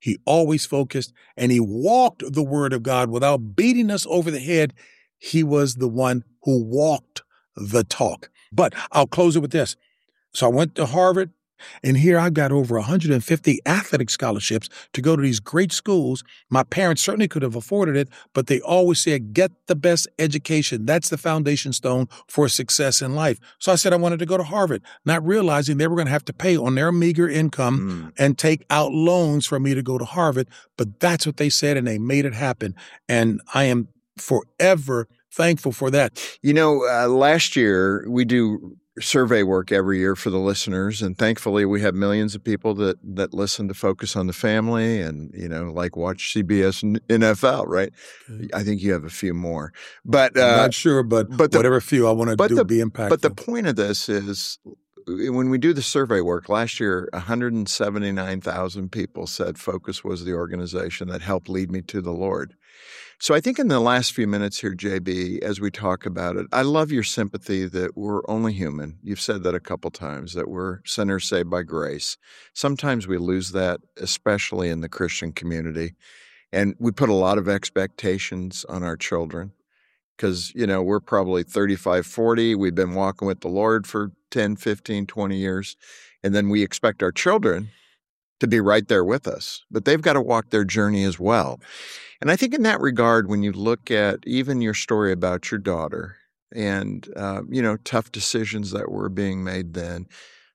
He always focused, and he walked the word of God without beating us over the head. He was the one who walked the talk. But I'll close it with this. So I went to Harvard, and here I've got over 150 athletic scholarships to go to these great schools. My parents certainly could have afforded it, but they always said, get the best education. That's the foundation stone for success in life. So I said I wanted to go to Harvard, not realizing they were going to have to pay on their meager income and take out loans for me to go to Harvard. But that's what they said, and they made it happen. And I am forever thankful for that. Last year we do survey work every year for the listeners, and thankfully we have millions of people that listen to Focus on the Family and like watch CBS NFL, right? Okay. I think you have a few more, but I'm not sure, but whatever few I want to do be impactful. But the point of this is, when we do the survey work last year, 179,000 people said Focus was the organization that helped lead me to the Lord. So I think in the last few minutes here, JB, as we talk about it, I love your sympathy that we're only human. You've said that a couple times, that we're sinners saved by grace. Sometimes we lose that, especially in the Christian community. And we put a lot of expectations on our children because, we're probably 35, 40. We've been walking with the Lord for 10, 15, 20 years. And then we expect our children to be right there with us, but they've got to walk their journey as well. And I think in that regard, when you look at even your story about your daughter and, tough decisions that were being made then,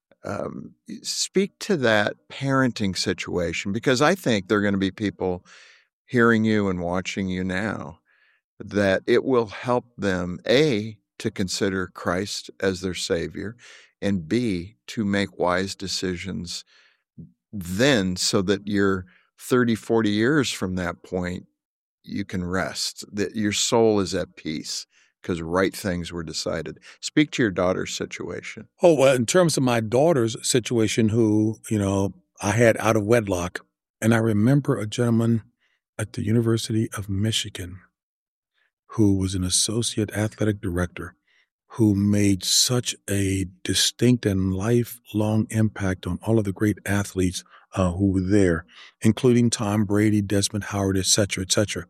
speak to that parenting situation, because I think there are going to be people hearing you and watching you now that it will help them, A, to consider Christ as their Savior, and B, to make wise decisions then so that you're 30, 40 years from that point, you can rest, that your soul is at peace because right things were decided. Speak to your daughter's situation. Oh, well, in terms of my daughter's situation, who, I had out of wedlock, and I remember a gentleman at the University of Michigan who was an associate athletic director who made such a distinct and lifelong impact on all of the great athletes who were there, including Tom Brady, Desmond Howard, et cetera, et cetera.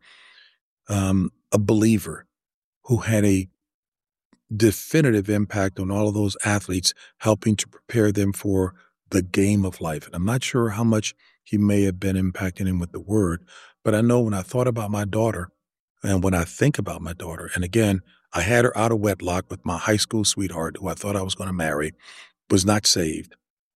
A believer who had a definitive impact on all of those athletes, helping to prepare them for the game of life. And I'm not sure how much he may have been impacting him with the word, but I know when I thought about my daughter and when I think about my daughter, and again, I had her out of wedlock with my high school sweetheart who I thought I was going to marry, was not saved.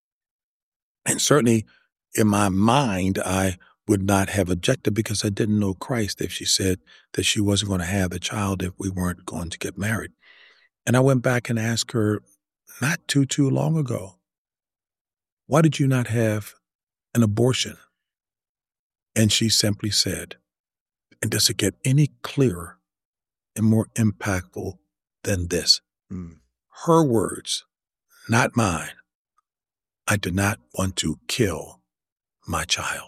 And certainly in my mind, I would not have objected because I didn't know Christ if she said that she wasn't going to have the child if we weren't going to get married. And I went back and asked her not too long ago, why did you not have an abortion? And she simply said, and does it get any clearer and more impactful than this? Her words, not mine. I did not want to kill my child.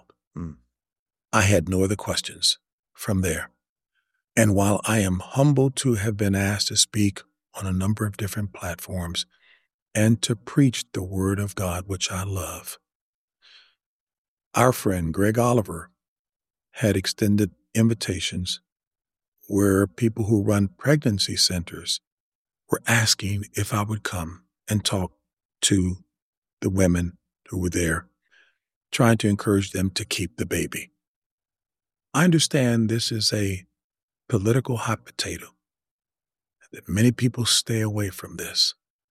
I had no other questions from there. And while I am humbled to have been asked to speak on a number of different platforms and to preach the word of God, which I love, our friend Greg Oliver had extended invitations where people who run pregnancy centers were asking if I would come and talk to the women who were there, trying to encourage them to keep the baby. I understand this is a political hot potato, that many people stay away from this.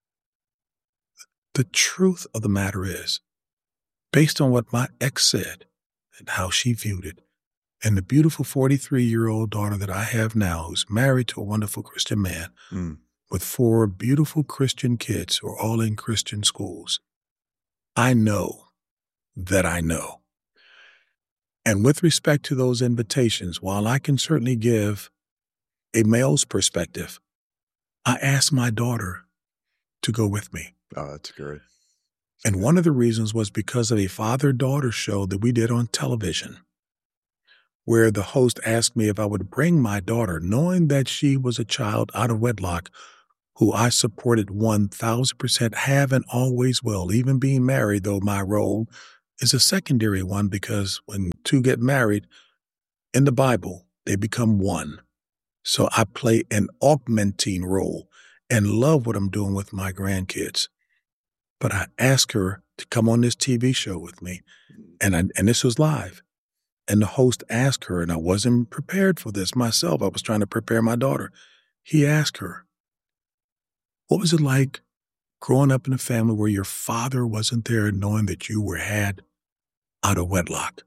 The truth of the matter is, based on what my ex said and how she viewed it, and the beautiful 43-year-old daughter that I have now, who's married to a wonderful Christian man with 4 beautiful Christian kids who are all in Christian schools, I know that I know. And with respect to those invitations, while I can certainly give a male's perspective, I asked my daughter to go with me. Oh, that's great. And one of the reasons was because of a father-daughter show that we did on television, where the host asked me if I would bring my daughter, knowing that she was a child out of wedlock, who I supported 1,000%, have and always will, even being married, though my role is a secondary one because when two get married in the Bible, they become one. So I play an augmenting role and love what I'm doing with my grandkids. But I asked her to come on this TV show with me, and this was live. And the host asked her, and I wasn't prepared for this myself. I was trying to prepare my daughter. He asked her, what was it like growing up in a family where your father wasn't there, knowing that you were had out of wedlock?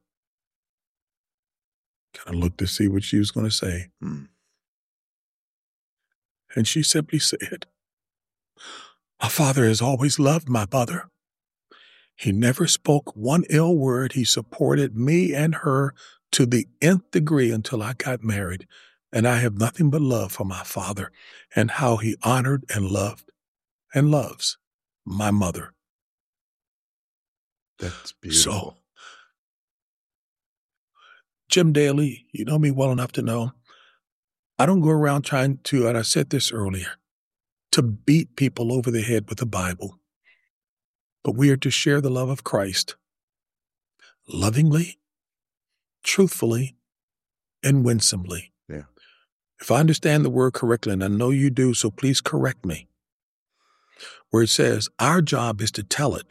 Kind of looked to see what she was going to say. And she simply said, my father has always loved my mother. He never spoke one ill word. He supported me and her to the nth degree until I got married. And I have nothing but love for my father and how he honored and loved and loves my mother. That's beautiful. So, Jim Daly, you know me well enough to know I don't go around trying to, and I said this earlier, to beat people over the head with the Bible. But we are to share the love of Christ lovingly, truthfully, and winsomely. Yeah. If I understand the word correctly, and I know you do, so please correct me, where it says our job is to tell it.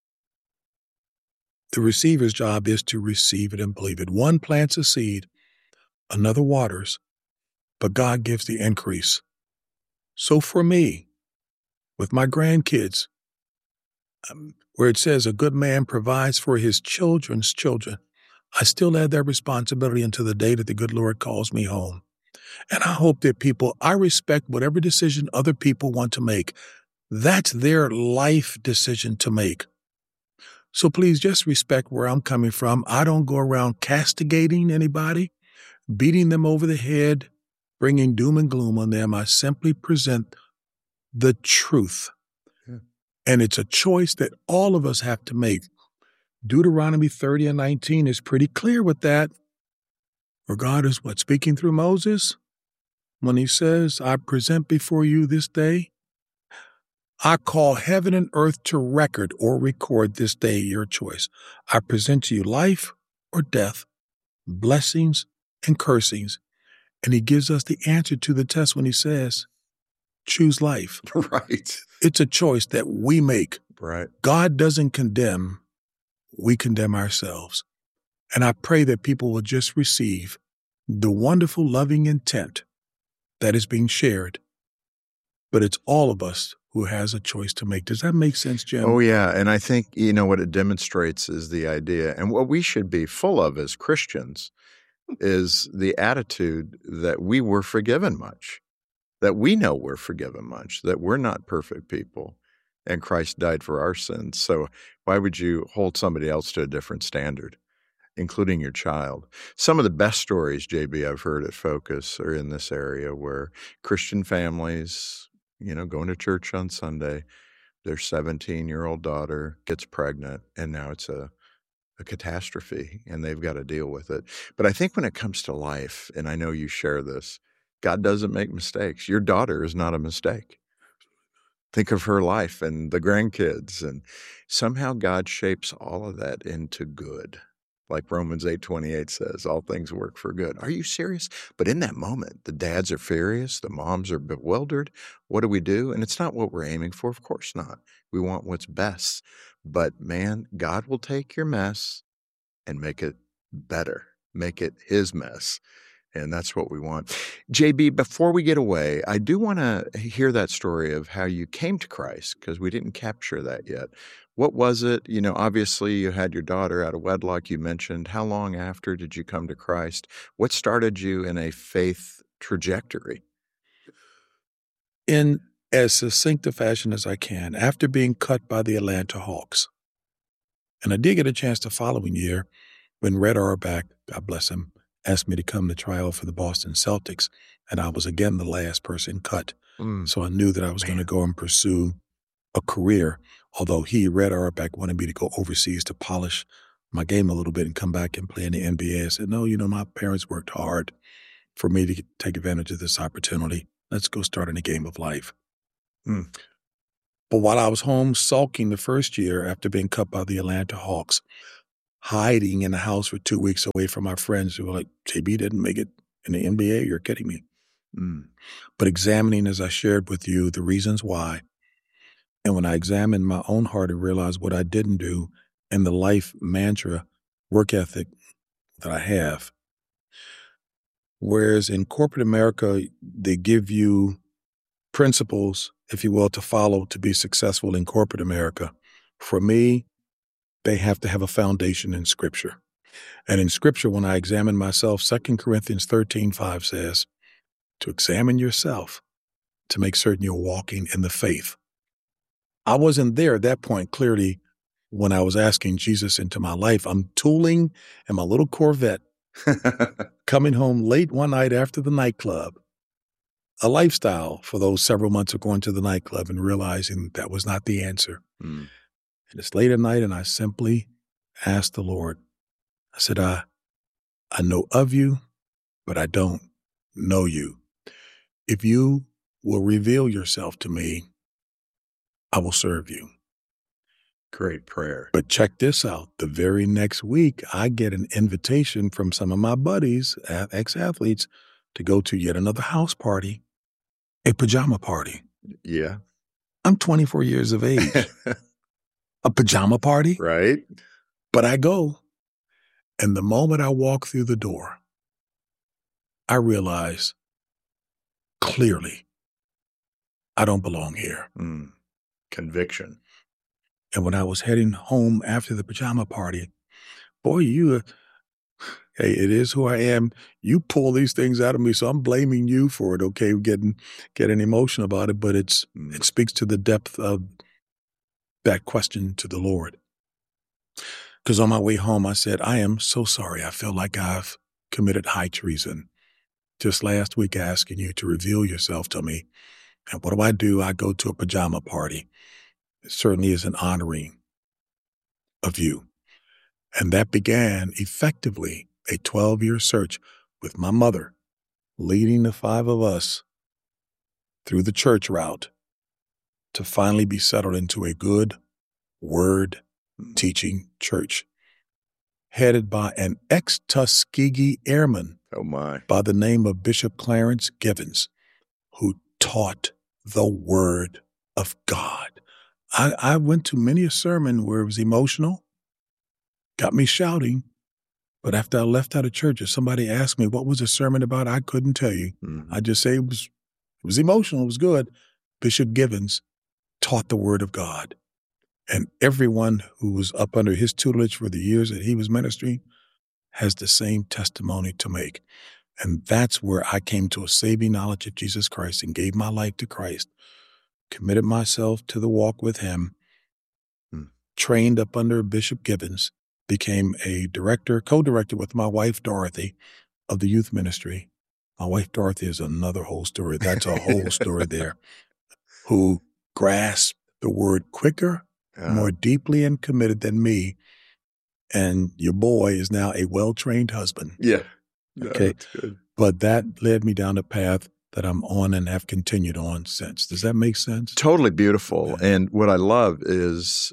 The receiver's job is to receive it and believe it. One plants a seed, another waters, but God gives the increase. So for me, with my grandkids, where it says a good man provides for his children's children, I still have that responsibility until the day that the good Lord calls me home. And I hope that I respect whatever decision other people want to make. That's their life decision to make. So please just respect where I'm coming from. I don't go around castigating anybody, beating them over the head, bringing doom and gloom on them. I simply present the truth. Yeah. And it's a choice that all of us have to make. Deuteronomy 30 and 19 is pretty clear with that. For God is speaking through Moses when he says, I present before you this day. I call heaven and earth to record or record this day your choice. I present to you life or death, blessings and cursings. And he gives us the answer to the test when he says, choose life. Right. It's a choice that we make. Right. God doesn't condemn. We condemn ourselves. And I pray that people will just receive the wonderful, loving intent that is being shared. But it's all of us who has a choice to make. Does that make sense, Jim? Oh, yeah. And I think, what it demonstrates is the idea, and what we should be full of as Christians is the attitude that we were forgiven much, that we know we're forgiven much, that we're not perfect people, and Christ died for our sins. So why would you hold somebody else to a different standard, including your child? Some of the best stories, JB, I've heard at Focus are in this area where Christian families, going to church on Sunday, their 17-year-old daughter gets pregnant, and now it's a catastrophe, and they've got to deal with it. But I think when it comes to life, and I know you share this, God doesn't make mistakes. Your daughter is not a mistake. Think of her life and the grandkids, and somehow God shapes all of that into good. Like Romans 8:28 says, all things work for good. Are you serious? But in that moment, the dads are furious, the moms are bewildered. What do we do? And it's not what we're aiming for. Of course not. We want what's best. But man, God will take your mess and make it better, make it his mess. And that's what we want. JB, before we get away, I do want to hear that story of how you came to Christ, because we didn't capture that yet. What was it? Obviously you had your daughter out of wedlock, you mentioned. How long after did you come to Christ? What started you in a faith trajectory? In as succinct a fashion as I can, after being cut by the Atlanta Hawks. And I did get a chance the following year when Red Auerbach, God bless him, asked me to come to try out for the Boston Celtics, and I was again the last person cut. So I knew that I was going to go and pursue a career, although Red Auerbach, wanted me to go overseas to polish my game a little bit and come back and play in the NBA. I said, no, my parents worked hard for me to take advantage of this opportunity. Let's go start in the game of life. But while I was home sulking the first year after being cut by the Atlanta Hawks, hiding in the house for 2 weeks away from my friends who were like, JB didn't make it in the NBA. You're kidding me. But examining, as I shared with you, the reasons why, and when I examined my own heart and realized what I didn't do and the life mantra, work ethic that I have, whereas in corporate America, they give you principles, if you will, to follow to be successful in corporate America. For me, they have to have a foundation in Scripture. And in Scripture, when I examine myself, 2 Corinthians 13:5 says, to examine yourself to make certain you're walking in the faith. I wasn't there at that point, clearly, when I was asking Jesus into my life. I'm tooling in my little Corvette, coming home late one night after the nightclub, a lifestyle for those several months of going to the nightclub and realizing that was not the answer. And it's late at night, and I simply asked the Lord, I said, I know of you, but I don't know you. If you will reveal yourself to me, I will serve you. Great prayer. But check this out. The very next week, I get an invitation from some of my buddies, ex-athletes, to go to yet another house party, a pajama party. Yeah. I'm 24 years of age. A pajama party? Right. But I go. And the moment I walk through the door, I realize clearly I don't belong here. Conviction. And when I was heading home after the pajama party, boy, hey, it is who I am. You pull these things out of me, so I'm blaming you for it, okay, getting emotional about it, but it speaks to the depth of that question to the Lord. Because on my way home, I said, I am so sorry. I feel like I've committed high treason. Just last week asking you to reveal yourself to me. And what do? I go to a pajama party. It certainly is an honoring of you. And that began effectively a 12-year search with my mother, leading the 5 of us through the church route to finally be settled into a good word teaching church, headed by an ex-Tuskegee airman by the name of Bishop Clarence Givens, who taught the Word of God. I went to many a sermon where it was emotional, got me shouting, but after I left out of church, if somebody asked me what was the sermon about, I couldn't tell you. I just say it was emotional, it was good. Bishop Givens taught the Word of God. And everyone who was up under his tutelage for the years that he was ministering has the same testimony to make. And that's where I came to a saving knowledge of Jesus Christ and gave my life to Christ, committed myself to the walk with him, trained up under Bishop Givens, became a director, co-director with my wife, Dorothy, of the youth ministry. My wife, Dorothy, is another whole story. That's a whole story there. Who grasped the word quicker, more deeply and committed than me. And your boy is now a well-trained husband. Yeah. Okay. That's good. But that led me down a path that I'm on and have continued on since. Does that make sense? Totally beautiful. Yeah. And what I love is,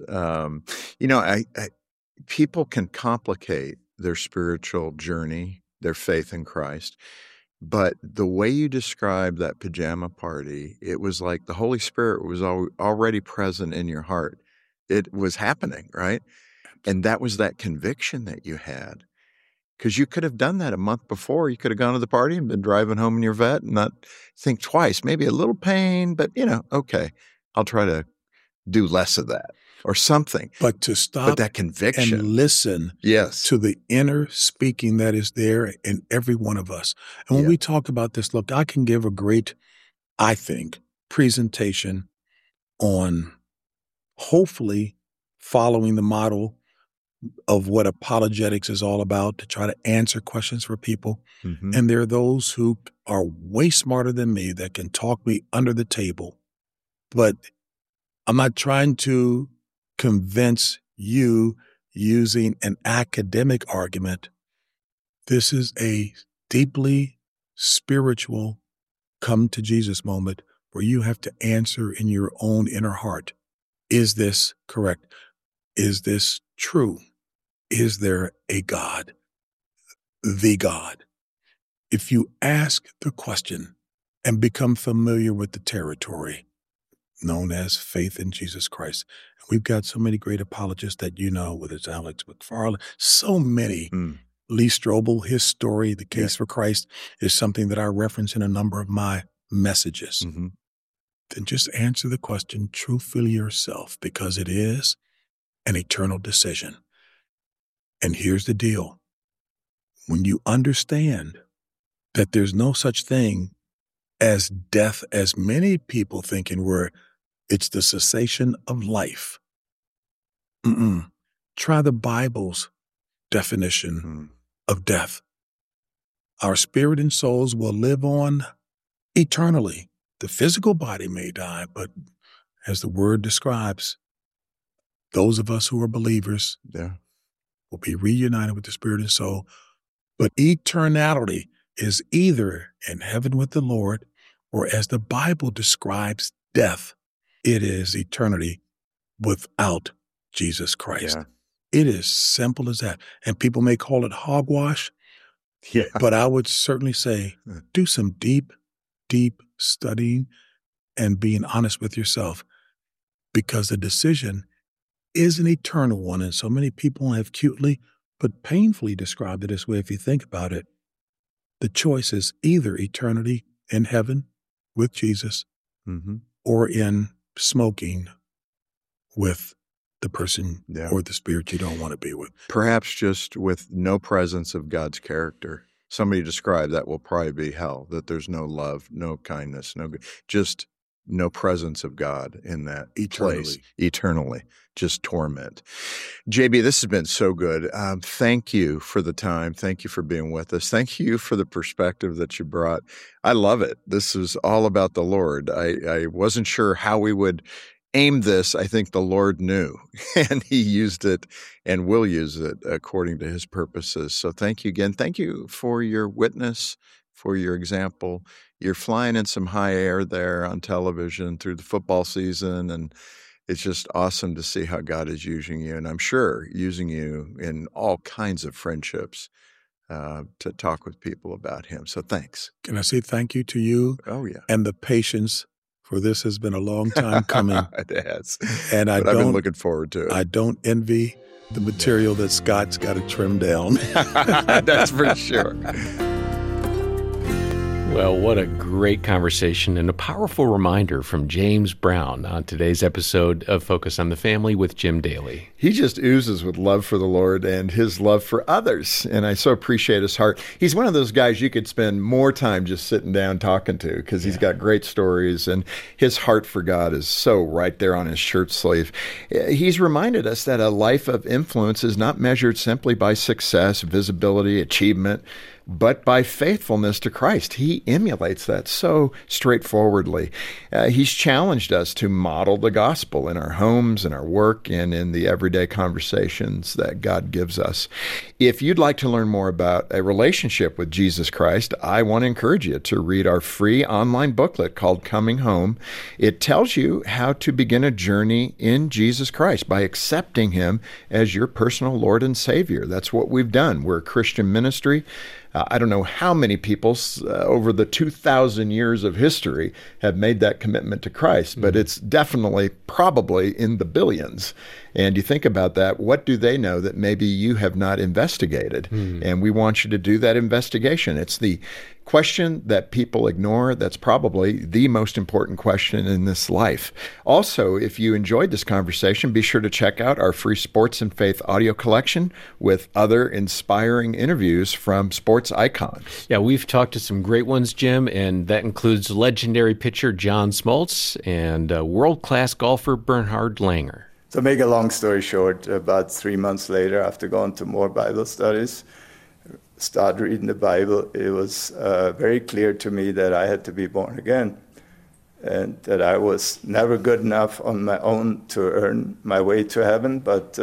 people can complicate their spiritual journey, their faith in Christ. But the way you described that pajama party, it was like the Holy Spirit was already present in your heart. It was happening, right? And that was that conviction that you had. Because you could have done that a month before. You could have gone to the party and been driving home in your vet and not think twice. Maybe a little pain, but, okay, I'll try to do less of that or something. But to stop that conviction and listen to the inner speaking that is there in every one of us. And when we talk about this, look, I can give a great, I think, presentation on hopefully following the model of what apologetics is all about, to try to answer questions for people. Mm-hmm. And there are those who are way smarter than me that can talk me under the table. But I'm not trying to convince you using an academic argument. This is a deeply spiritual come to Jesus moment where you have to answer in your own inner heart. Is this correct? Is this true? is there a God? The God. If you ask the question and become familiar with the territory known as faith in Jesus Christ, we've got so many great apologists that whether it's Alex McFarland, so many. Lee Strobel, his story, The Case for Christ, is something that I reference in a number of my messages. Mm-hmm. Then just answer the question truthfully yourself, because it is an eternal decision. And here's the deal. When you understand that there's no such thing as death, as many people thinking, where it's the cessation of life. Try the Bible's definition of death. Our spirit and souls will live on eternally. The physical body may die, but as the word describes, those of us who are believers will be reunited with the spirit and soul. But eternality is either in heaven with the Lord, or as the Bible describes death, it is eternity without Jesus Christ. Yeah. It is simple as that. And people may call it hogwash, but I would certainly say do some deep, deep studying and being honest with yourself, because the decision is an eternal one. And so many people have cutely but painfully described it this way. If you think about it, the choice is either eternity in heaven with Jesus or in smoking with the person or the spirit you don't want to be with. Perhaps just with no presence of God's character. Somebody described that will probably be hell, that there's no love, no kindness, just no presence of God in that place eternally, just torment. JB, this has been so good. Thank you for the time. Thank you for being with us. Thank you for the perspective that you brought. I love it. This is all about the Lord. I wasn't sure how we would aim this. I think the Lord knew, and he used it and will use it according to his purposes. So thank you again. Thank you for your witness, for your example. You're flying in some high air there on television through the football season, and it's just awesome to see how God is using you, and I'm sure using you in all kinds of friendships to talk with people about him. So thanks. Can I say thank you to you? Oh, yeah. And the patience, for this has been a long time coming. It has. And I've been looking forward to it. I don't envy the material that Scott's got to trim down. That's for sure. Well, what a great conversation and a powerful reminder from James Brown on today's episode of Focus on the Family with Jim Daly. He just oozes with love for the Lord and his love for others, and I so appreciate his heart. He's one of those guys you could spend more time just sitting down talking to, because he's got great stories, and his heart for God is so right there on his shirt sleeve. He's reminded us that a life of influence is not measured simply by success, visibility, achievement, but by faithfulness to Christ. He emulates that so straightforwardly. He's challenged us to model the gospel in our homes, in our work, and in the everyday conversations that God gives us. If you'd like to learn more about a relationship with Jesus Christ, I want to encourage you to read our free online booklet called Coming Home. It tells you how to begin a journey in Jesus Christ by accepting him as your personal Lord and Savior. That's what we've done. We're a Christian ministry. I don't know how many people over the 2,000 years of history have made that commitment to Christ, but it's definitely probably in the billions. And you think about that, what do they know that maybe you have not investigated? And we want you to do that investigation. It's the question that people ignore that's probably the most important question in this life. Also, if you enjoyed this conversation, be sure to check out our free Sports and Faith audio collection with other inspiring interviews from sports icons. Yeah, we've talked to some great ones, Jim, and that includes legendary pitcher John Smoltz and world-class golfer Bernhard Langer. To make a long story short, about 3 months later, after going to more Bible studies, started reading the Bible, it was very clear to me that I had to be born again, and that I was never good enough on my own to earn my way to heaven, but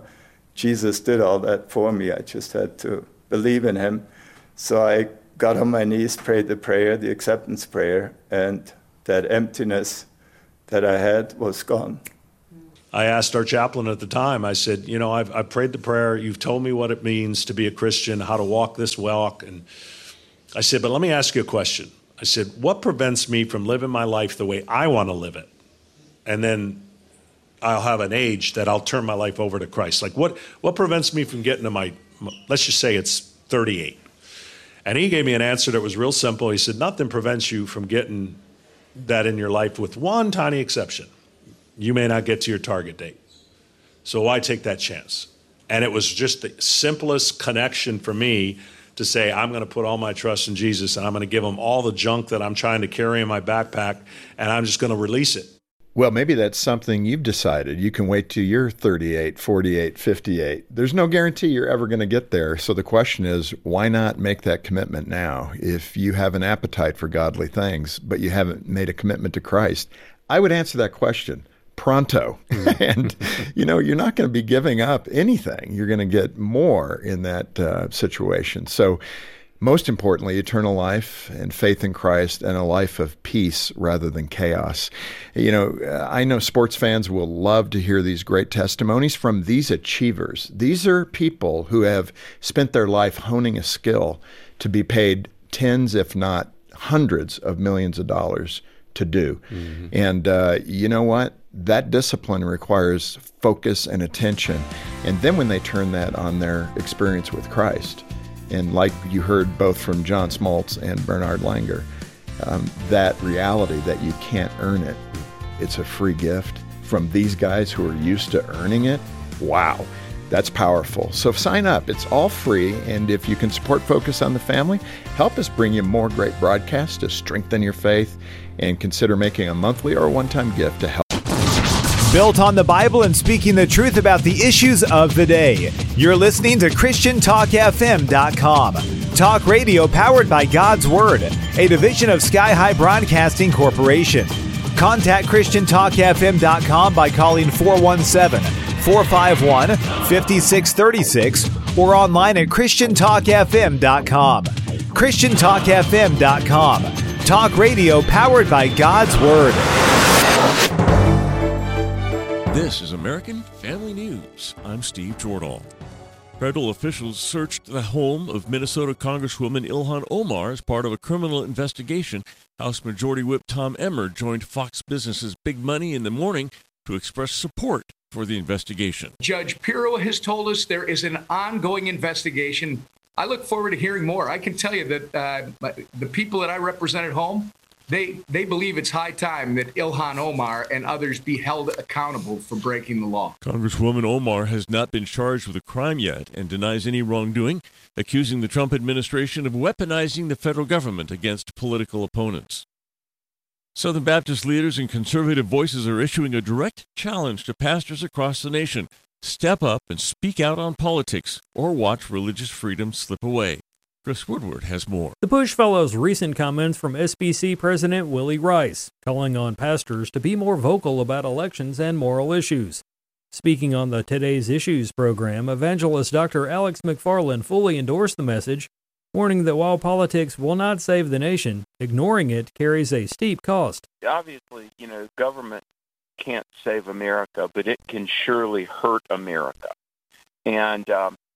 Jesus did all that for me. I just had to believe in him. So I got on my knees, prayed the prayer, the acceptance prayer, and that emptiness that I had was gone. I asked our chaplain at the time, I said, I've prayed the prayer. You've told me what it means to be a Christian, how to walk this walk. And I said, but let me ask you a question. I said, what prevents me from living my life the way I want to live it? And then I'll have an age that I'll turn my life over to Christ. Like what prevents me from getting to let's just say it's 38. And he gave me an answer that was real simple. He said, nothing prevents you from getting that in your life with one tiny exception. You may not get to your target date. So why take that chance? And it was just the simplest connection for me to say, I'm going to put all my trust in Jesus, and I'm going to give him all the junk that I'm trying to carry in my backpack, and I'm just going to release it. Well, maybe that's something you've decided. You can wait till you're 38, 48, 58. There's no guarantee you're ever going to get there. So the question is, why not make that commitment now? If you have an appetite for godly things, but you haven't made a commitment to Christ, I would answer that question pronto. And, you're not going to be giving up anything. You're going to get more in that situation. So most importantly, eternal life and faith in Christ and a life of peace rather than chaos. I know sports fans will love to hear these great testimonies from these achievers. These are people who have spent their life honing a skill to be paid tens, if not hundreds of millions of dollars to do. Mm-hmm. And you know what? That discipline requires focus and attention. And then when they turn that on their experience with Christ, and like you heard both from John Smoltz and Bernhard Langer, that reality that you can't earn it, it's a free gift from these guys who are used to earning it. Wow, that's powerful. So sign up. It's all free. And if you can support Focus on the Family, help us bring you more great broadcasts to strengthen your faith, and consider making a monthly or one-time gift to help. Built on the Bible and speaking the truth about the issues of the day. You're listening to ChristianTalkFM.com. Talk radio powered by God's Word, a division of Sky High Broadcasting Corporation. Contact ChristianTalkFM.com by calling 417-451-5636 or online at ChristianTalkFM.com. ChristianTalkFM.com. Talk radio powered by God's Word. This is American Family News. I'm Steve Jordahl. Federal officials searched the home of Minnesota Congresswoman Ilhan Omar as part of a criminal investigation. House Majority Whip Tom Emmer joined Fox Business's Big Money in the Morning to express support for the investigation. Judge Pirro has told us there is an ongoing investigation. I look forward to hearing more. I can tell you that the people that I represent at home, they believe it's high time that Ilhan Omar and others be held accountable for breaking the law. Congresswoman Omar has not been charged with a crime yet and denies any wrongdoing, accusing the Trump administration of weaponizing the federal government against political opponents. Southern Baptist leaders and conservative voices are issuing a direct challenge to pastors across the nation. Step up and speak out on politics, or watch religious freedom slip away. Chris Woodward has more. The Push follows recent comments from SBC President Willie Rice, calling on pastors to be more vocal about elections and moral issues. Speaking on the Today's Issues program, evangelist Dr. Alex McFarland fully endorsed the message, warning that while politics will not save the nation, ignoring it carries a steep cost. Obviously, government can't save America, but it can surely hurt America. And,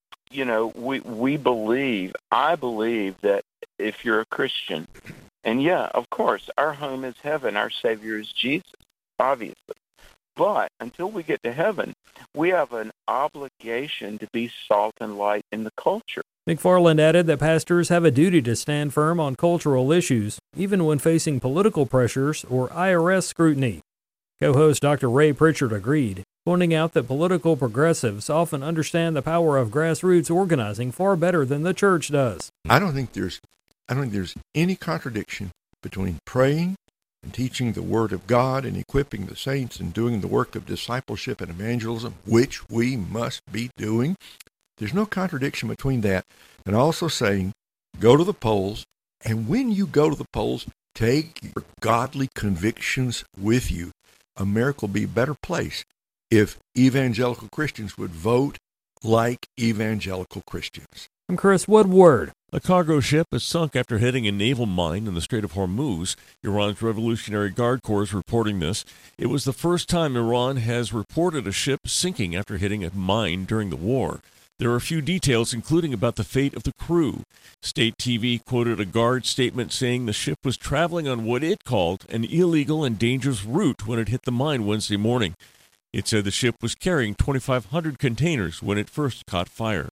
I believe that if you're a Christian, and of course, our home is heaven, our Savior is Jesus, obviously. But until we get to heaven, we have an obligation to be salt and light in the culture. McFarland added that pastors have a duty to stand firm on cultural issues, even when facing political pressures or IRS scrutiny. Co-host Dr. Ray Pritchard agreed, pointing out that political progressives often understand the power of grassroots organizing far better than the church does. I don't think there's any contradiction between praying and teaching the Word of God and equipping the saints and doing the work of discipleship and evangelism, which we must be doing. There's no contradiction between that and also saying, go to the polls, and when you go to the polls, take your godly convictions with you. America will be a better place if evangelical Christians would vote like evangelical Christians. I'm Chris Woodward. A cargo ship has sunk after hitting a naval mine in the Strait of Hormuz. Iran's Revolutionary Guard Corps is reporting this. It was the first time Iran has reported a ship sinking after hitting a mine during the war. There are a few details, including about the fate of the crew. State TV quoted a guard statement saying the ship was traveling on what it called an illegal and dangerous route when it hit the mine Wednesday morning. It said the ship was carrying 2,500 containers when it first caught fire.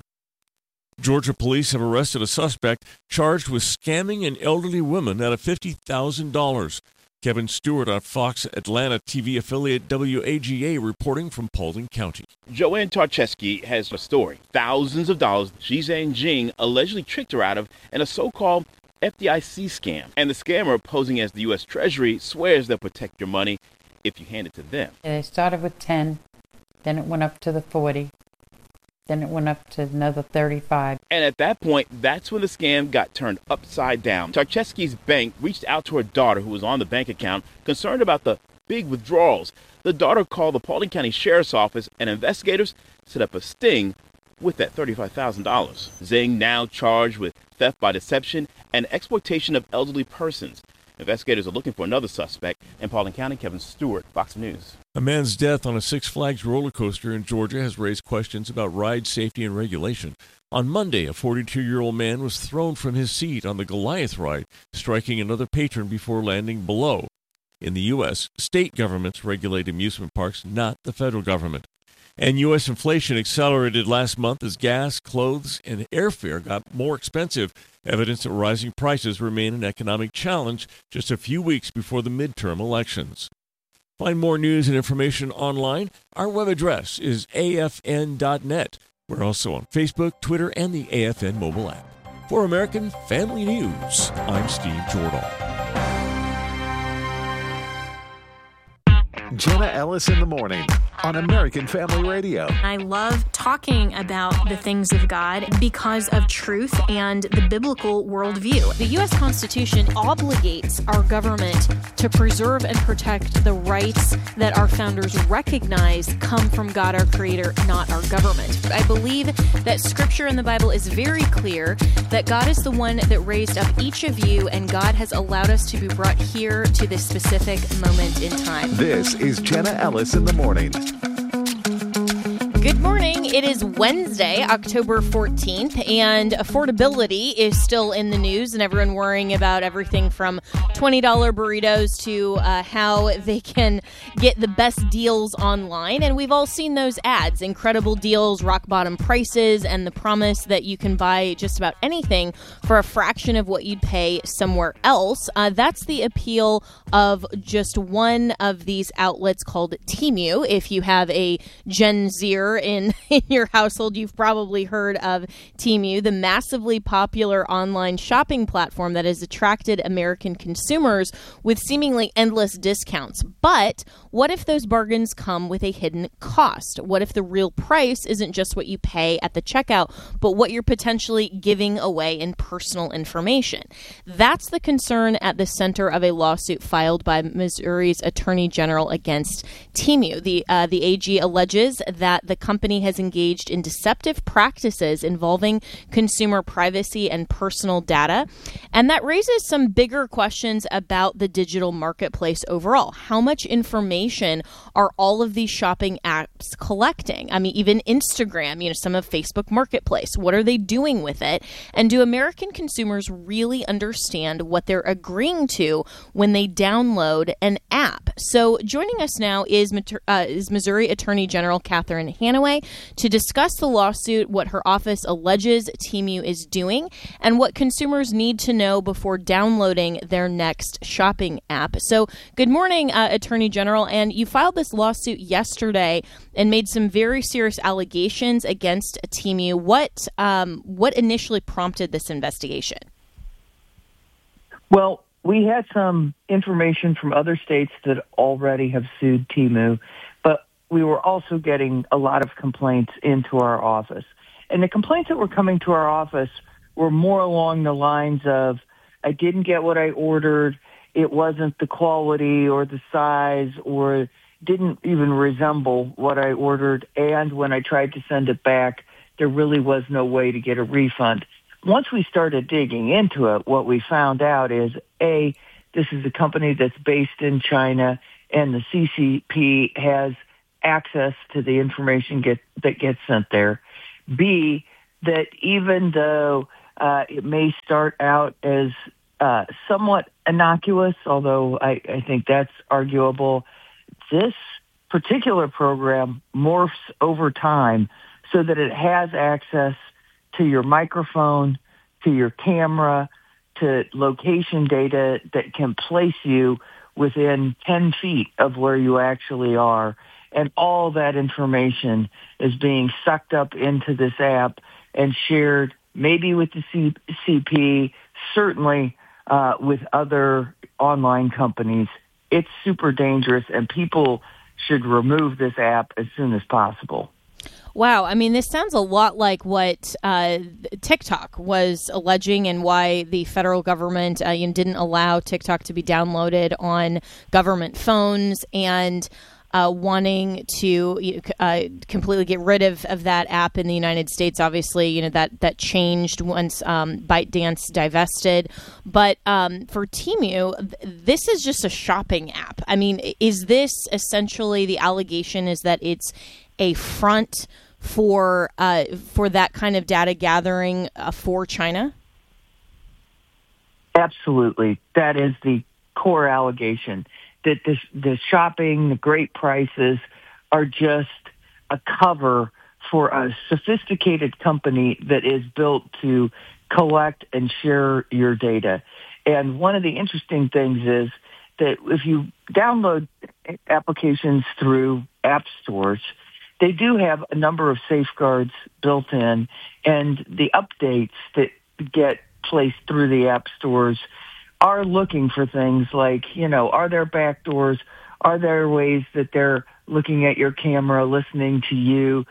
Georgia police have arrested a suspect charged with scamming an elderly woman out of $50,000. Kevin Stewart on Fox Atlanta TV affiliate WAGA reporting from Paulding County. Joanne Tarcheski has a story. Thousands of dollars Xi Jinping allegedly tricked her out of in a so-called FDIC scam. And the scammer, posing as the U.S. Treasury, swears they'll protect your money if you hand it to them. They started with 10, then it went up to the 40. Then it went up to another 35. And at that point, that's when the scam got turned upside down. Tarcheski's bank reached out to her daughter, who was on the bank account, concerned about the big withdrawals. The daughter called the Paulding County Sheriff's Office, and investigators set up a sting with that $35,000. Zhang now charged with theft by deception and exploitation of elderly persons. Investigators are looking for another suspect. In Paulding County, Kevin Stewart, Fox News. A man's death on a Six Flags roller coaster in Georgia has raised questions about ride safety and regulation. On Monday, a 42-year-old man was thrown from his seat on the Goliath ride, striking another patron before landing below. In the U.S., state governments regulate amusement parks, not the federal government. And U.S. inflation accelerated last month as gas, clothes, and airfare got more expensive, evidence that rising prices remain an economic challenge just a few weeks before the midterm elections. Find more news and information online. Our web address is afn.net. We're also on Facebook, Twitter, and the AFN mobile app. For American Family News, I'm Steve Jordahl. Jenna Ellis in the morning on American Family Radio. I love talking about the things of God because of truth and the biblical worldview. The U.S. Constitution obligates our government to preserve and protect the rights that our founders recognize come from God, our Creator, not our government. I believe that Scripture in the Bible is very clear that God is the one that raised up each of you, and God has allowed us to be brought here to this specific moment in time. This is Jenna Ellis in the morning. Good morning. It is Wednesday, October 14th, and affordability is still in the news, and everyone worrying about everything from $20 burritos to how they can get the best deals online. And we've all seen those ads, incredible deals, rock bottom prices, and the promise that you can buy just about anything for a fraction of what you'd pay somewhere else. That's the appeal of just one of these outlets called Temu. If you have a Gen Zer in your household, you've probably heard of Temu, the massively popular online shopping platform that has attracted American consumers with seemingly endless discounts. But what if those bargains come with a hidden cost? What if the real price isn't just what you pay at the checkout, but what you're potentially giving away in personal information? That's the concern at the center of a lawsuit filed by Missouri's Attorney General against Temu. The AG alleges that the company has engaged in deceptive practices involving consumer privacy and personal data. And that raises some bigger questions about the digital marketplace overall. How much information are all of these shopping apps collecting? I mean, even Instagram, some of Facebook Marketplace. What are they doing with it? And do American consumers really understand what they're agreeing to when they download an app? So joining us now is Missouri Attorney General Catherine Hanaway to discuss the lawsuit, what her office alleges Temu is doing, and what consumers need to know before downloading their next shopping app. So good morning, Attorney General. And you filed this lawsuit yesterday and made some very serious allegations against Temu. What initially prompted this investigation? Well, we had some information from other states that already have sued Temu, but we were also getting a lot of complaints into our office. And the complaints that were coming to our office were more along the lines of, I didn't get what I ordered, it wasn't the quality or the size, or didn't even resemble what I ordered, and when I tried to send it back, there really was no way to get a refund. once we started digging into it, what we found out is, A, this is a company that's based in China, and the CCP has access to the information that gets sent there. B, that even though it may start out as somewhat innocuous, although I think that's arguable, this particular program morphs over time so that it has access to your microphone, to your camera, to location data that can place you within 10 feet of where you actually are. And all that information is being sucked up into this app and shared maybe with the CP, certainly with other online companies. It's super dangerous, and people should remove this app as soon as possible. Wow. I mean, this sounds a lot like what TikTok was alleging and why the federal government didn't allow TikTok to be downloaded on government phones and wanting to completely get rid of that app in the United States. Obviously, that changed once ByteDance divested. But for Temu, this is just a shopping app. I mean, is this essentially the allegation is that it's a front for that kind of data gathering for China? Absolutely. That is the core allegation, that the shopping, the great prices are just a cover for a sophisticated company that is built to collect and share your data. And one of the interesting things is that if you download applications through app stores, they do have a number of safeguards built in, and the updates that get placed through the app stores are looking for things like, are there backdoors? Are there ways that they're looking at your camera, listening to you,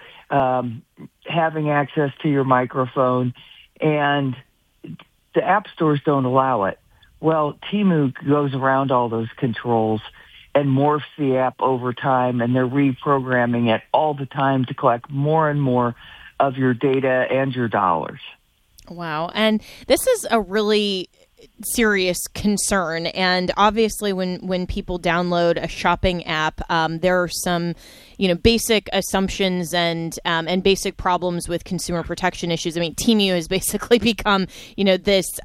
having access to your microphone? And the app stores don't allow it. Well, Temu goes around all those controls and morphs the app over time, and they're reprogramming it all the time to collect more and more of your data and your dollars. Wow. And this is a really serious concern. And obviously when people download a shopping app, there are some, basic assumptions and basic problems with consumer protection issues. I mean, Temu has basically become, this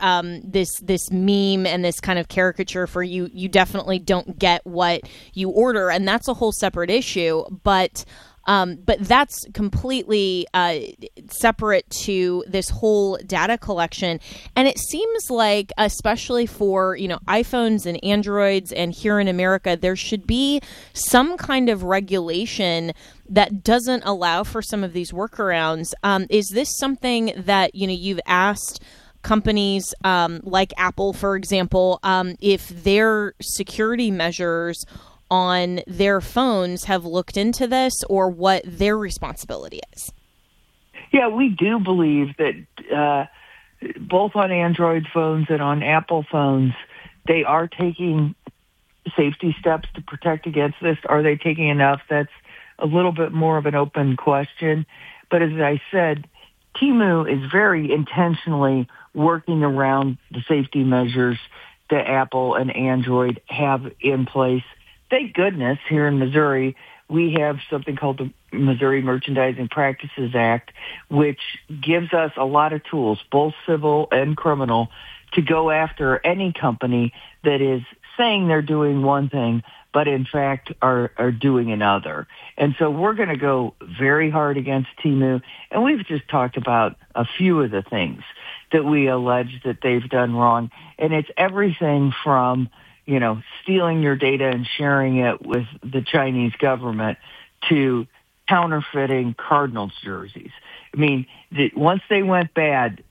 meme and this kind of caricature for you definitely don't get what you order. And that's a whole separate issue. But that's completely separate to this whole data collection. And it seems like, especially for, iPhones and Androids and here in America, there should be some kind of regulation that doesn't allow for some of these workarounds. Is this something that, you've asked companies like Apple, for example, if their security measures on their phones have looked into this, or what their responsibility is? Yeah, we do believe that both on Android phones and on Apple phones, they are taking safety steps to protect against this. Are they taking enough? That's a little bit more of an open question. But as I said, Temu is very intentionally working around the safety measures that Apple and Android have in place. Thank goodness here in Missouri, we have something called the Missouri Merchandising Practices Act, which gives us a lot of tools, both civil and criminal, to go after any company that is saying they're doing one thing, but in fact are doing another. And so we're going to go very hard against Temu. And we've just talked about a few of the things that we allege that they've done wrong. And it's everything from stealing your data and sharing it with the Chinese government to counterfeiting Cardinals jerseys. I mean, once they went bad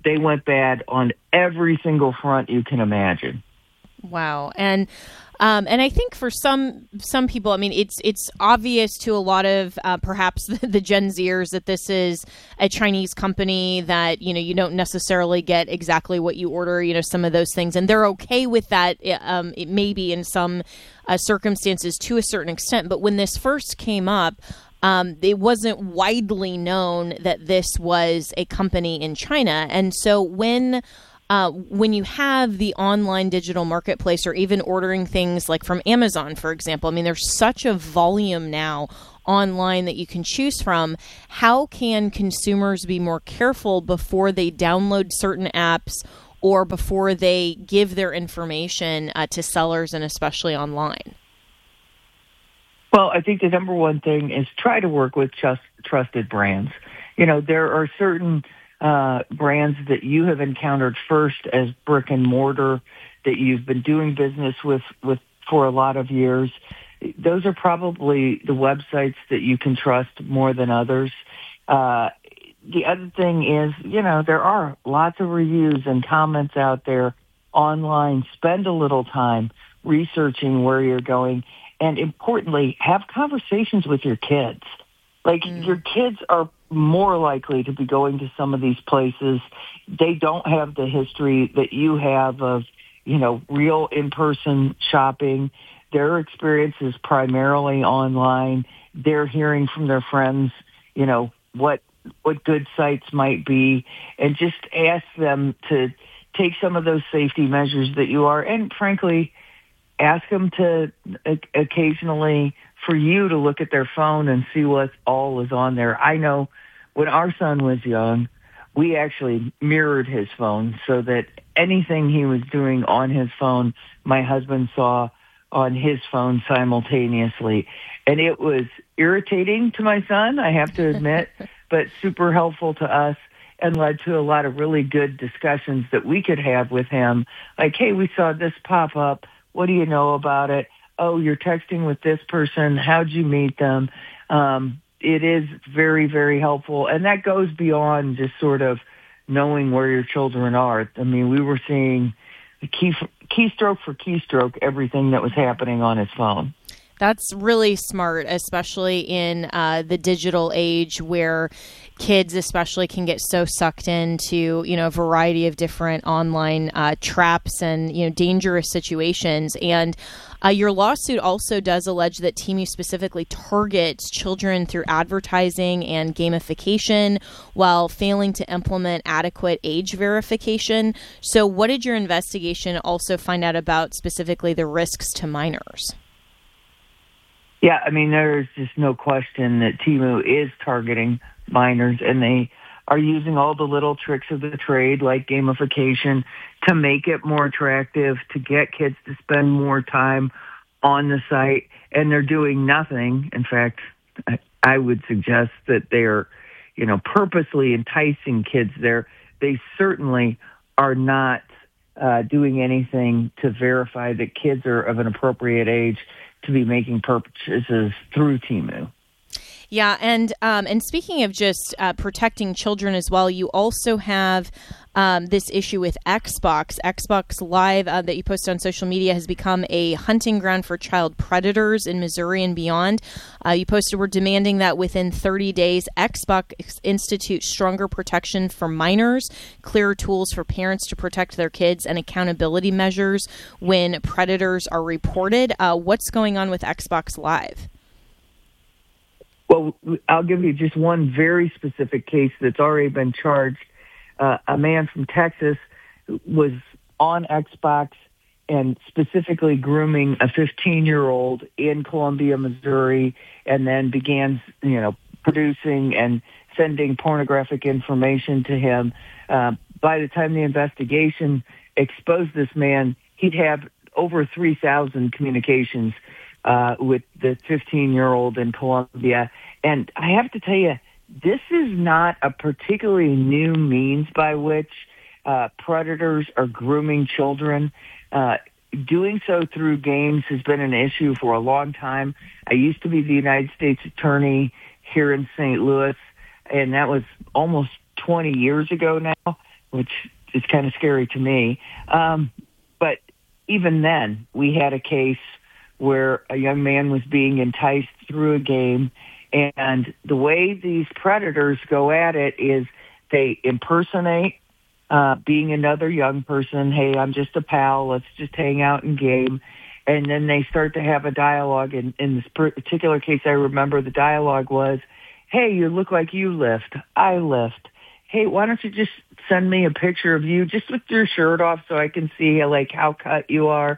on every single front you can imagine. Wow. And I think for some people, I mean, it's obvious to a lot of perhaps the Gen Zers that this is a Chinese company that, you don't necessarily get exactly what you order, some of those things. And they're okay with that. It may be in some circumstances to a certain extent. But when this first came up, it wasn't widely known that this was a company in China. And so when you have the online digital marketplace, or even ordering things like from Amazon, for example, I mean, there's such a volume now online that you can choose from. How can consumers be more careful before they download certain apps or before they give their information to sellers, and especially online? Well, I think the number one thing is try to work with trusted brands. You know, there are certain brands that you have encountered first as brick and mortar that you've been doing business with for a lot of years. Those are probably the websites that you can trust more than others. The other thing is, you know, there are lots of reviews and comments out there online. Spend a little time researching where you're going. And importantly, have conversations with your kids. Like, your kids are more likely to be going to some of these places. They don't have the history that you have of, you know, real in-person shopping. Their experience is primarily online. They're hearing from their friends, you know, what good sites might be, and just ask them to take some of those safety measures that you are. And frankly, ask them to occasionally for you to look at their phone and see what all is on there. I know when our son was young, we actually mirrored his phone so that anything he was doing on his phone, my husband saw on his phone simultaneously. And it was irritating to my son, I have to admit, but super helpful to us, and led to a lot of really good discussions that we could have with him. Like, hey, we saw this pop up. What do you know about it? Oh, you're texting with this person. How'd you meet them? It is very, very helpful. And that goes beyond just sort of knowing where your children are. I mean, we were seeing keystroke for keystroke everything that was happening on his phone. That's really smart, especially in the digital age where kids especially can get so sucked into, you know, a variety of different online traps and, you know, dangerous situations. And your lawsuit also does allege that Temu specifically targets children through advertising and gamification while failing to implement adequate age verification. So what did your investigation also find out about specifically the risks to minors? Yeah, I mean, there's just no question that Temu is targeting minors, and they are using all the little tricks of the trade, like gamification, to make it more attractive, to get kids to spend more time on the site, and they're doing nothing. In fact, I would suggest that they're, you know, purposely enticing kids there. They certainly are not doing anything to verify that kids are of an appropriate age to be making purchases through Temu. Yeah, and speaking of just protecting children as well, you also have this issue with Xbox. Xbox Live that you posted on social media has become a hunting ground for child predators in Missouri and beyond. You posted, we're demanding that within 30 days, Xbox institute stronger protection for minors, clearer tools for parents to protect their kids, and accountability measures when predators are reported. What's going on with Xbox Live? Well, I'll give you just one very specific case that's already been charged. A man from Texas was on Xbox and specifically grooming a 15-year-old in Columbia, Missouri, and then began, you know, producing and sending pornographic information to him. By the time the investigation exposed this man, he'd have over 3,000 communications with the 15-year-old in Columbia. And I have to tell you, this is not a particularly new means by which predators are grooming children. Doing so through games has been an issue for a long time. I used to be the United States Attorney here in St. Louis, and that was almost 20 years ago now, which is kind of scary to me. But even then, we had a case where a young man was being enticed through a game, and the way these predators go at it is they impersonate being another young person. Hey, I'm just a pal. Let's just hang out and game. And then they start to have a dialogue. And in this particular case, I remember the dialogue was, hey, you look like you lift. I lift. Hey, why don't you just send me a picture of you just with your shirt off so I can see like how cut you are.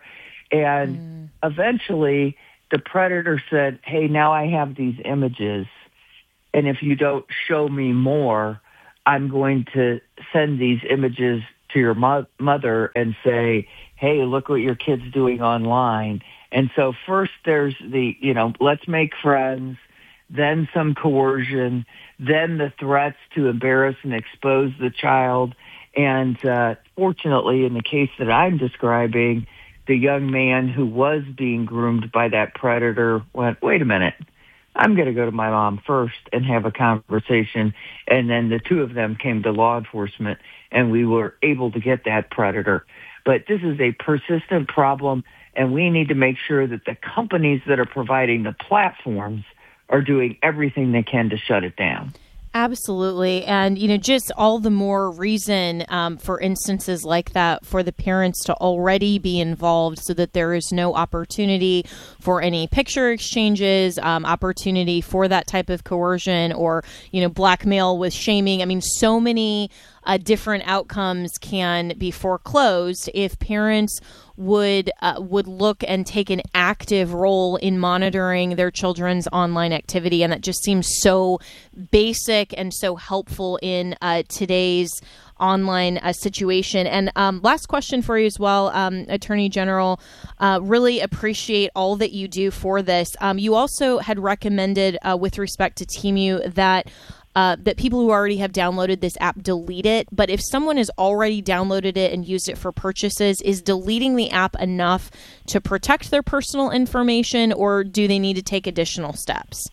And eventually the predator said, hey, now I have these images. And if you don't show me more, I'm going to send these images to your mother and say, hey, look what your kid's doing online. And so first there's the, let's make friends, then some coercion, then the threats to embarrass and expose the child. And fortunately, in the case that I'm describing, the young man who was being groomed by that predator went, wait a minute, I'm going to go to my mom first and have a conversation. And then the two of them came to law enforcement, and we were able to get that predator. But this is a persistent problem, and we need to make sure that the companies that are providing the platforms are doing everything they can to shut it down. Absolutely. And, just all the more reason for instances like that for the parents to already be involved so that there is no opportunity for any picture exchanges, opportunity for that type of coercion or, blackmail with shaming. I mean, so many different outcomes can be foreclosed if parents would look and take an active role in monitoring their children's online activity. And that just seems so basic and so helpful in today's online situation. And last question for you as well, Attorney General, really appreciate all that you do for this. You also had recommended with respect to TMU that people who already have downloaded this app delete it. But if someone has already downloaded it and used it for purchases, is deleting the app enough to protect their personal information, or do they need to take additional steps?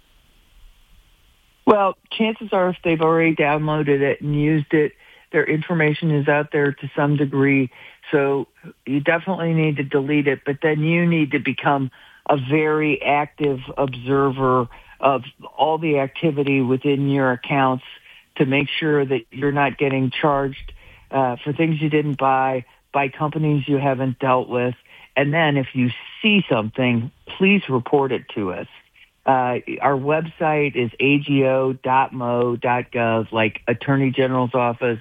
Well, chances are if they've already downloaded it and used it, their information is out there to some degree. So you definitely need to delete it, but then you need to become a very active observer of all the activity within your accounts to make sure that you're not getting charged for things you didn't buy by companies you haven't dealt with. And then if you see something, please report it to us. Our website is ago.mo.gov, like Attorney General's office,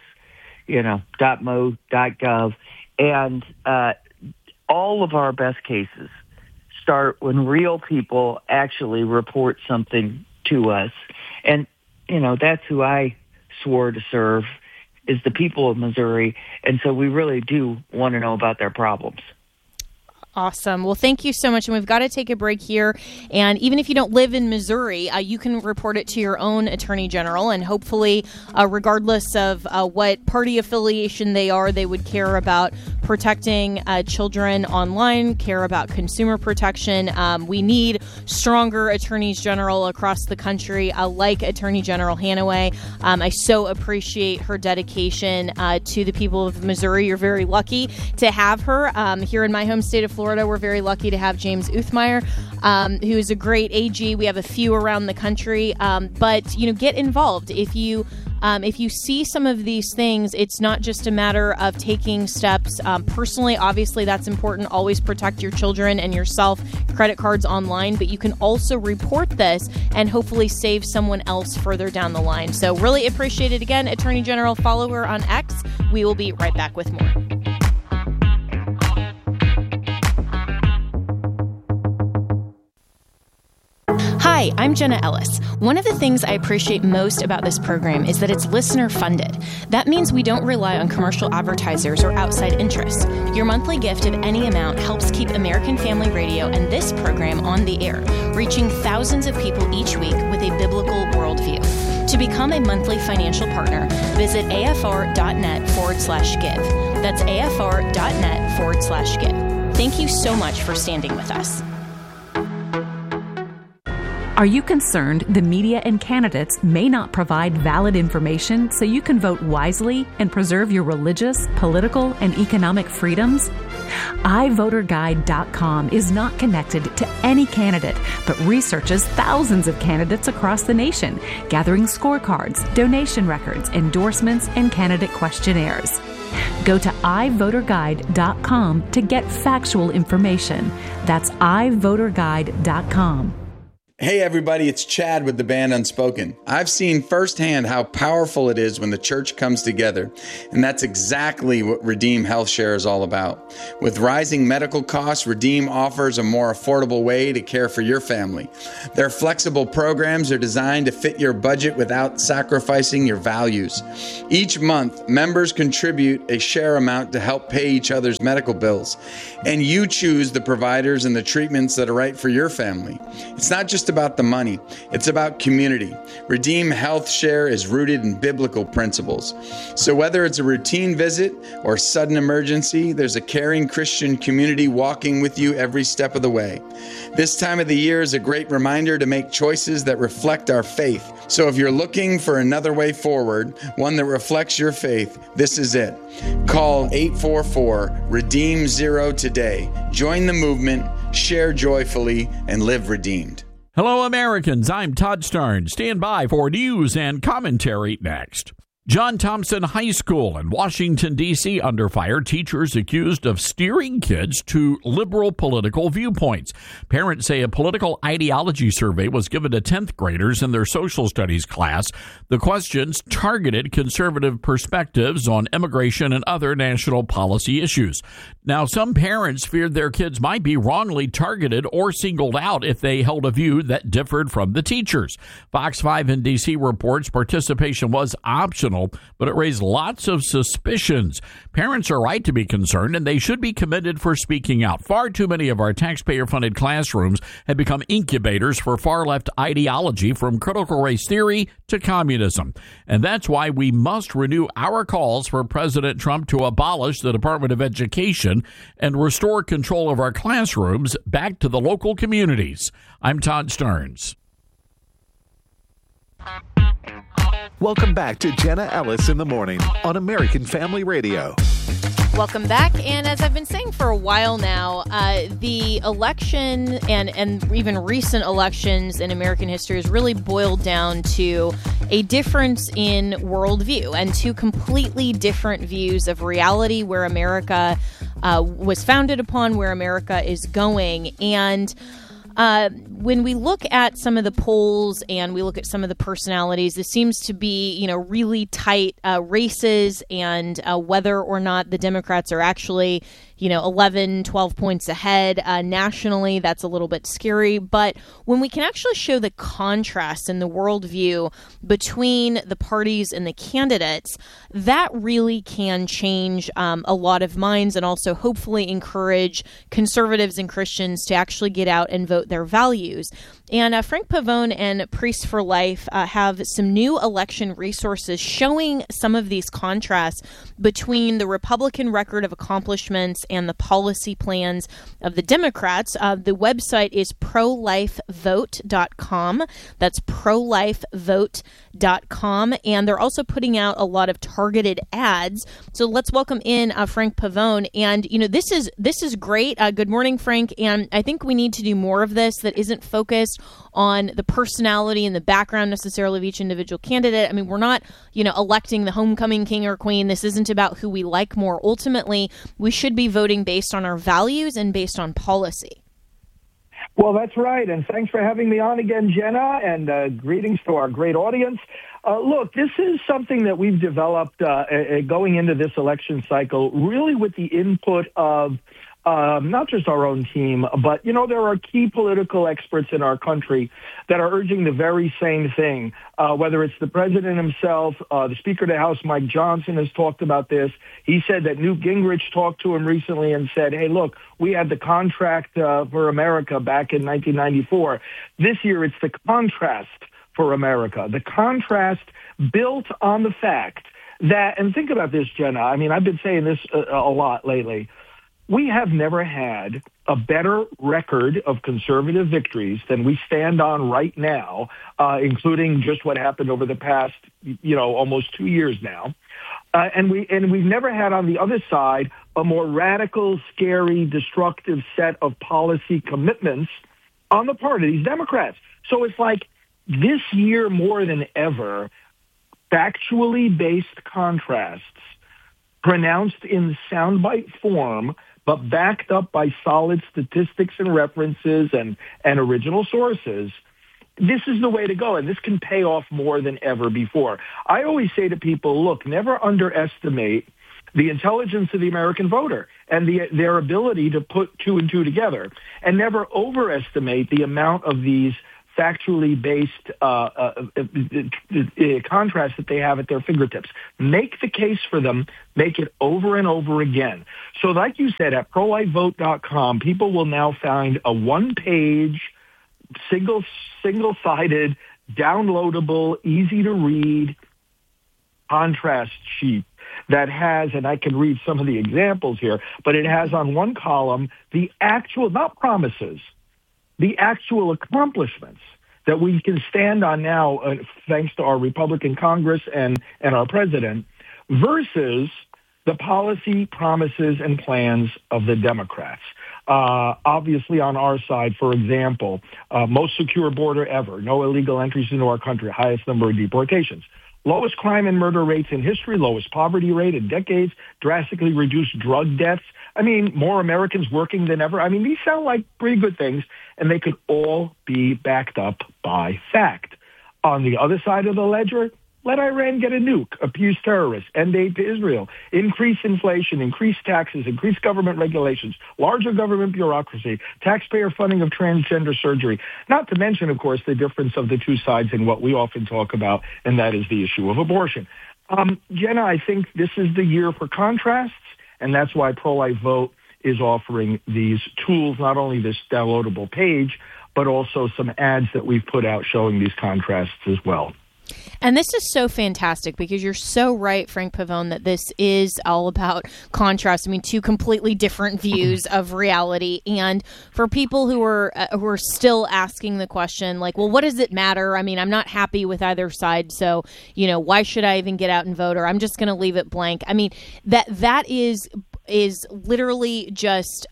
.mo.gov. And all of our best cases start when real people actually report something to us. And, that's who I swore to serve, is the people of Missouri. And so we really do want to know about their problems. Awesome. Well, thank you so much. And we've got to take a break here. And even if you don't live in Missouri, you can report it to your own Attorney General. And hopefully, regardless of what party affiliation they are, they would care about protecting children online, care about consumer protection. We need stronger attorneys general across the country, like Attorney General Hanaway. I so appreciate her dedication to the people of Missouri. You're very lucky to have her here in my home state of Florida. We're very lucky to have James Uthmeyer, who is a great AG. We have a few around the country, but get involved. If you see some of these things, it's not just a matter of taking steps personally. Obviously, that's important. Always protect your children and yourself, credit cards online, but you can also report this and hopefully save someone else further down the line. So really appreciate it. Again, Attorney General, follow her on X. We will be right back with more. Hi, I'm Jenna Ellis. One of the things I appreciate most about this program is that it's listener-funded. That means we don't rely on commercial advertisers or outside interests. Your monthly gift of any amount helps keep American Family Radio and this program on the air, reaching thousands of people each week with a biblical worldview. To become a monthly financial partner, visit afr.net/give. That's afr.net/give. Thank you so much for standing with us. Are you concerned the media and candidates may not provide valid information so you can vote wisely and preserve your religious, political, and economic freedoms? iVoterGuide.com is not connected to any candidate, but researches thousands of candidates across the nation, gathering scorecards, donation records, endorsements, and candidate questionnaires. Go to iVoterGuide.com to get factual information. That's iVoterGuide.com. Hey everybody, it's Chad with the band Unspoken. I've seen firsthand how powerful it is when the church comes together, and that's exactly what Redeem Health Share is all about. With rising medical costs, Redeem offers a more affordable way to care for your family. Their flexible programs are designed to fit your budget without sacrificing your values. Each month, members contribute a share amount to help pay each other's medical bills, and you choose the providers and the treatments that are right for your family. It's not just about the money, it's about community. Redeem Health Share is rooted in biblical principles. So whether it's a routine visit or sudden emergency, there's a caring Christian community walking with you every step of the way. This time of the year is a great reminder to make choices that reflect our faith. So if you're looking for another way forward, one that reflects your faith, this is it. Call 844-REDEEM-0 today. Join the movement, share joyfully, and live redeemed. Hello, Americans. I'm Todd Starnes. Stand by for news and commentary next. John Thompson High School in Washington, D.C. under fire. Teachers accused of steering kids to liberal political viewpoints. Parents say a political ideology survey was given to 10th graders in their social studies class. The questions targeted conservative perspectives on immigration and other national policy issues. Now, some parents feared their kids might be wrongly targeted or singled out if they held a view that differed from the teachers. Fox 5 in D.C. reports participation was optional, but it raised lots of suspicions. Parents are right to be concerned, and they should be commended for speaking out. Far too many of our taxpayer-funded classrooms have become incubators for far-left ideology, from critical race theory to communism. And that's why we must renew our calls for President Trump to abolish the Department of Education and restore control of our classrooms back to the local communities. I'm Todd Starnes. Welcome back to Jenna Ellis in the Morning on American Family Radio. Welcome back. And as I've been saying for a while now, the election and even recent elections in American history has really boiled down to a difference in worldview and two completely different views of reality, where America was founded upon, where America is going. And when we look at some of the polls and we look at some of the personalities, this seems to be, really tight races, and whether or not the Democrats are actually, 11, 12 points ahead nationally, that's a little bit scary. But when we can actually show the contrast in the worldview between the parties and the candidates, that really can change a lot of minds, and also hopefully encourage conservatives and Christians to actually get out and vote their values. And Frank Pavone and Priests for Life have some new election resources showing some of these contrasts between the Republican record of accomplishments and the policy plans of the Democrats. The website is prolifevote.com. That's prolifevote.com. And they're also putting out a lot of targeted ads. So let's welcome in Frank Pavone. And, this is great. Good morning, Frank. And I think we need to do more of this that isn't focused on the personality and the background necessarily of each individual candidate. I mean, we're not, electing the homecoming king or queen. This isn't about who we like more. Ultimately, we should be voting based on our values and based on policy. Well, that's right. And thanks for having me on again, Jenna, and greetings to our great audience. Look, this is something that we've developed going into this election cycle, really with the input of not just our own team, but, there are key political experts in our country that are urging the very same thing, whether it's the president himself, the Speaker of the House, Mike Johnson, has talked about this. He said that Newt Gingrich talked to him recently and said, hey, look, we had the contract for America back in 1994. This year, it's the contrast for America. The contrast built on the fact that, and think about this, Jenna, I mean, I've been saying this a lot lately, we have never had a better record of conservative victories than we stand on right now, including just what happened over the past, almost 2 years now. And we've never had on the other side a more radical, scary, destructive set of policy commitments on the part of these Democrats. So it's like this year more than ever, factually based contrasts pronounced in soundbite form, but backed up by solid statistics and references and original sources. This is the way to go, and this can pay off more than ever before. I always say to people, look, never underestimate the intelligence of the American voter and their ability to put two and two together, and never overestimate the amount of these factually based contrasts that they have at their fingertips. Make the case for them. Make it over and over again. So like you said, at prolifevote.com, people will now find a one-page, single-sided, downloadable, easy-to-read contrast sheet that has, and I can read some of the examples here, but it has on one column the actual, not promises, the actual accomplishments that we can stand on now, thanks to our Republican Congress and our president, versus the policy promises and plans of the Democrats. Obviously, on our side, for example, most secure border ever, no illegal entries into our country, highest number of deportations. Lowest crime and murder rates in history, lowest poverty rate in decades, drastically reduced drug deaths. I mean, more Americans working than ever. I mean, these sound like pretty good things, and they could all be backed up by fact. On the other side of the ledger, let Iran get a nuke, abuse terrorists, end aid to Israel, increase inflation, increase taxes, increase government regulations, larger government bureaucracy, taxpayer funding of transgender surgery, not to mention, of course, the difference of the two sides in what we often talk about, and that is the issue of abortion. Jenna, I think this is the year for contrasts, and that's why Pro-Life Vote is offering these tools, not only this downloadable page, but also some ads that we've put out showing these contrasts as well. And this is so fantastic because you're so right, Frank Pavone, that this is all about contrast. I mean, two completely different views of reality. And for people who are still asking the question, like, well, what does it matter? I mean, I'm not happy with either side, so, why should I even get out and vote? Or I'm just going to leave it blank. I mean, that is literally just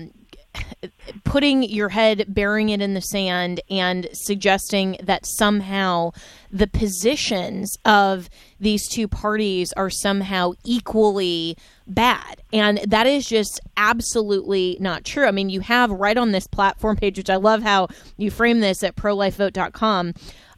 putting your head, burying it in the sand, and suggesting that somehow the positions of these two parties are somehow equally bad. And that is just absolutely not true. I mean, you have right on this platform page, which I love how you frame this at prolifevote.com,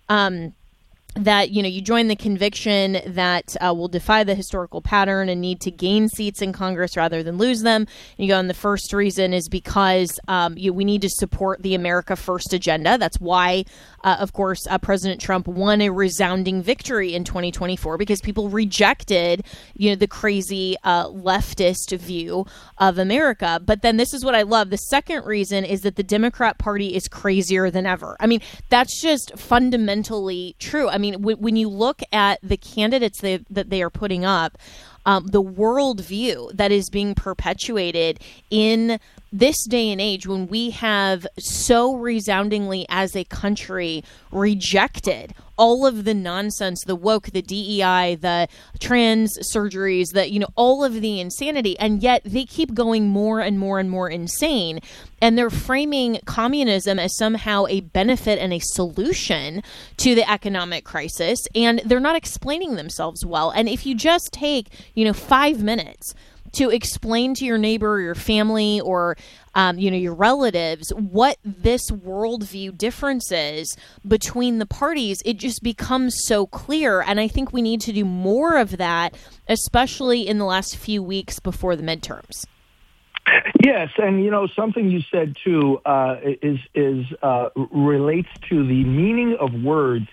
that, you join the conviction that will defy the historical pattern and need to gain seats in Congress rather than lose them. And you go, and the first reason is because we need to support the America First agenda. That's why, of course, President Trump won a resounding victory in 2024 because people rejected, the crazy leftist view of America. But then this is what I love. The second reason is that the Democrat Party is crazier than ever. I mean, that's just fundamentally true. I mean, when you look at the candidates that they are putting up, the worldview that is being perpetuated in this day and age when we have so resoundingly as a country rejected all of the nonsense, the woke, the DEI, the trans surgeries, all of the insanity, and yet they keep going more and more and more insane. And they're framing communism as somehow a benefit and a solution to the economic crisis, and they're not explaining themselves well. And if you just take, 5 minutes to explain to your neighbor or your family or your relatives what this worldview difference is between the parties, it just becomes so clear. And I think we need to do more of that, especially in the last few weeks before the midterms. Yes, and something you said too relates to the meaning of words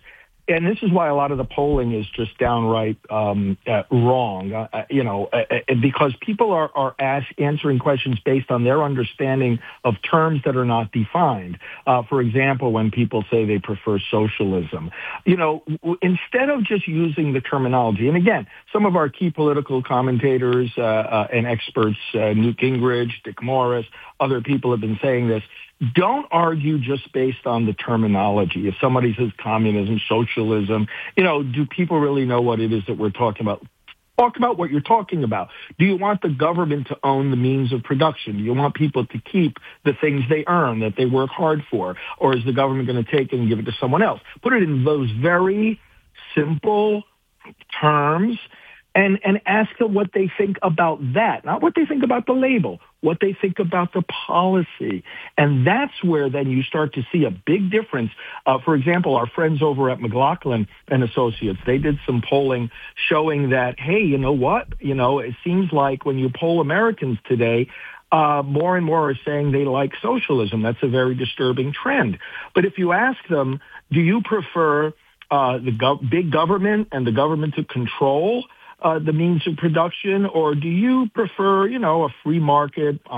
and this is why a lot of the polling is just downright wrong, because people are answering questions based on their understanding of terms that are not defined. For example, when people say they prefer socialism, instead of just using the terminology, and again, some of our key political commentators and experts, Newt Gingrich, Dick Morris, other people have been saying this, don't argue just based on the terminology. If somebody says communism, socialism, do people really know what it is that we're talking about? Talk about what you're talking about. Do you want the government to own the means of production? Do you want people to keep the things they earn, that they work hard for? Or is the government going to take it and give it to someone else? Put it in those very simple terms and ask them what they think about that, not what they think about the label, what they think about the policy. And that's where then you start to see a big difference. For example, our friends over at McLaughlin and Associates, they did some polling showing that, hey, you know what? It seems like when you poll Americans today, more and more are saying they like socialism. That's a very disturbing trend. But if you ask them, do you prefer big government and the government to control the means of production, or do you prefer, a free market